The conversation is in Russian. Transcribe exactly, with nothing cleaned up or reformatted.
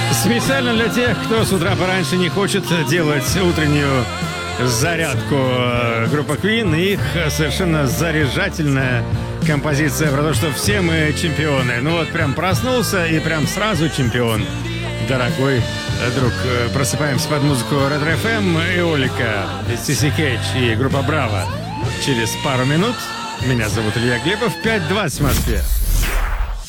Специально для тех, кто с утра пораньше не хочет делать утреннюю зарядку. Группа Queen и их совершенно заряжательная композиция про то, что все мы чемпионы. Ну вот прям проснулся и прям сразу чемпион. Дорогой друг, просыпаемся под музыку Red эф эм, Эолика, си си Catch и группа Браво. Через пару минут. Меня зовут Илья Глебов, пять двадцать в Москве.